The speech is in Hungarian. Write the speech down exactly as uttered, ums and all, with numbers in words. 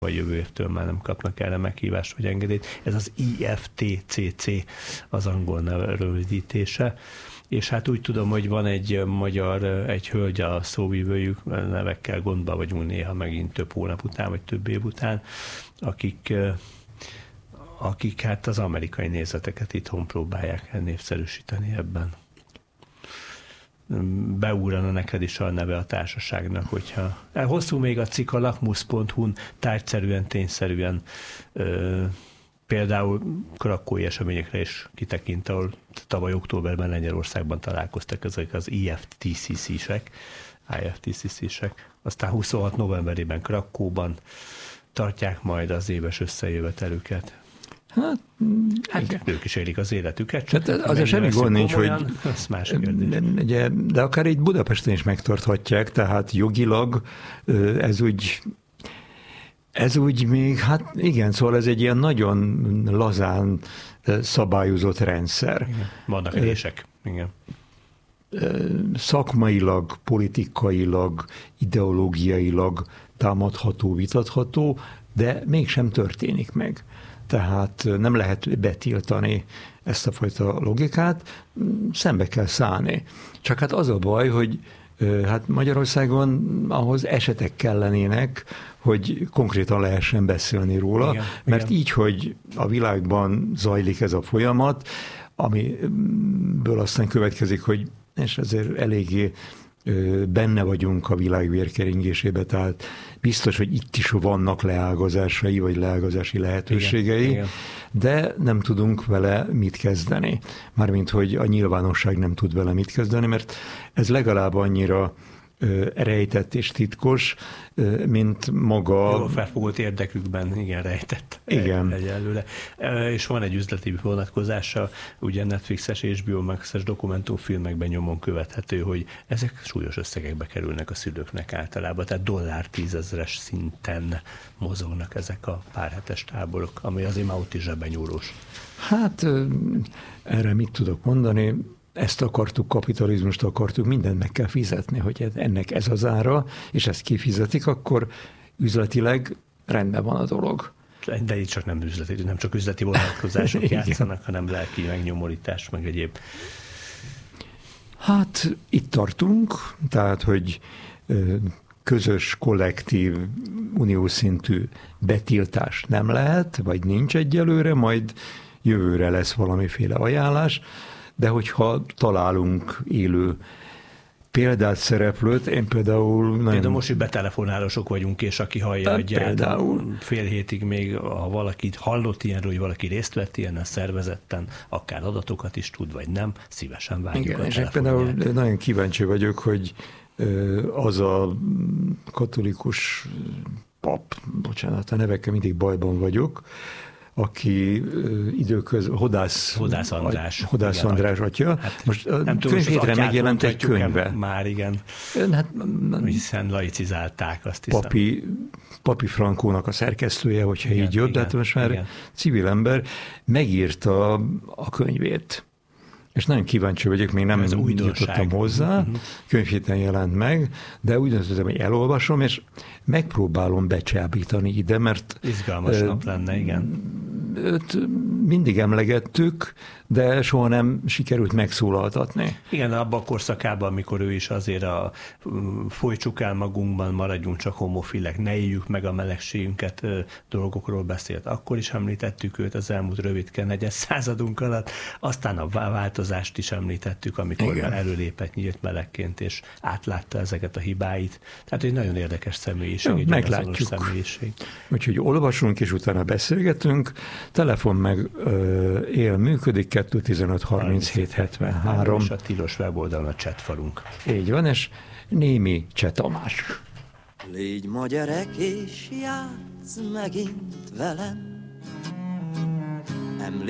vagy jövő évtől már nem kapnak erre meghívást vagy engedélyt. Ez az I F T C C az angol neve rövidítése. És hát úgy tudom, hogy van egy magyar, egy hölgy a szóvivőjük, nevekkel gondba vagyunk néha megint több hónap után, vagy több év után, akik, akik hát az amerikai nézeteket itthon próbálják népszerűsíteni ebben. Beúrana neked is a neve a társaságnak, hogyha... Hosszú még a cikk, a lakmus pont hu-n tárgyszerűen, tényszerűen ö, például krakói eseményekre is kitekint, ahol tavaly októberben Lengyelországban találkoztak ezek az I F T C C-sek, I F T C C-sek, aztán huszonhat novemberében Krakóban tartják majd az éves összejövetelüket. Hát, hát ők is élik az életüket. Csak hát azért semmi gond nincs, hogy az más kérdés. De, de akár így Budapesten is megtarthatják, tehát jogilag ez úgy, ez úgy még, hát igen, szóval ez egy ilyen nagyon lazán szabályozott rendszer. Igen. Vannak rések, igen. Szakmailag, politikailag, ideológiailag támadható, vitatható, de mégsem történik meg. Tehát nem lehet betiltani ezt a fajta logikát, szembe kell szállni. Csak hát az a baj, hogy hát Magyarországon ahhoz esetek kellenének, hogy konkrétan lehessen beszélni róla, igen, mert igen. Így, hogy a világban zajlik ez a folyamat, amiből aztán következik, hogy és azért eléggé benne vagyunk a világ vérkeringésébe, tehát biztos, hogy itt is vannak leágazásai, vagy leágazási lehetőségei, igen, igen. De nem tudunk vele mit kezdeni. Mármint, hogy a nyilvánosság nem tud vele mit kezdeni, mert ez legalább annyira rejtett és titkos, mint maga... Jól felfogott érdekükben, igen, rejtett. Igen. Egyelőre. És van egy üzleti vonatkozása, ugye Netflixes és bé o Max-es dokumentumfilmekben nyomon követhető, hogy ezek súlyos összegekbe kerülnek a szülőknek általában, tehát dollár tízezres szinten mozognak ezek a párhetes táborok, ami azért már ott is zsebenyúrós. Hát erre mit tudok mondani? Ezt akartuk, kapitalizmust akartuk, mindent meg kell fizetni, hogy ennek ez az ára, és ezt kifizetik, akkor üzletileg rendben van a dolog. De itt csak nem üzleti, nem csak üzleti vonatkozások játszanak, hanem lelki megnyomorítás, meg egyéb. Hát itt tartunk, tehát, hogy közös, kollektív, uniós szintű betiltás nem lehet, vagy nincs egyelőre, majd jövőre lesz valamiféle ajánlás, de hogyha találunk élő példát, szereplőt, én például... Nagyon... Például most, hogy betelefonálósok vagyunk, és aki hallja, hogy például fél hétig még, ha valaki hallott ilyenről, hogy valaki részt vett ilyenen szervezetten, akár adatokat is tud, vagy nem, szívesen várjuk. Igen, a és például nagyon kíváncsi vagyok, hogy az a katolikus pap, bocsánat, a nevekkel mindig bajban vagyok, aki időköz, Hodász, Hodász András. Hodász igen, András atya. Hát most könyvhétre megjelent egy könyve. Már igen. Hát, hiszen laicizálták, azt hiszem. Papi, Papi Frankónak a szerkesztője, hogyha igen, így jött, igen, de hát most már igen. Civil ember megírta a könyvét. És nagyon kíváncsi vagyok, még nem jutottam hozzá, uh-huh. Könyvhéten jelent meg, de úgy döntöttem, hogy elolvasom, és megpróbálom becsábítani ide, mert... Izgalmas uh, nap lenne, igen. Őt mindig emlegettük, de soha nem sikerült megszólaltatni. Igen, abban a korszakában, amikor ő is azért a folytsuk el magunkban, maradjunk csak homofilek, ne éljük meg a melegségünket, dolgokról beszélt. Akkor is említettük őt az elmúlt rövidke negyed századunk alatt, aztán a változást is említettük, amikor igen. Előlépett nyílt melegként, és átlátta ezeket a hibáit. Tehát egy nagyon érdekes személyiség, egy meglátjuk. Személyiség. Úgyhogy olvasunk, és utána beszélgetünk. Telefon meg ö, él, működik, kettő tizenöt harminchét hetvenhárom. És a tilos weboldalon a chatfalunk. Így van, és némi Cseh Tamás. Légy ma gyerek, és játsz megint velem.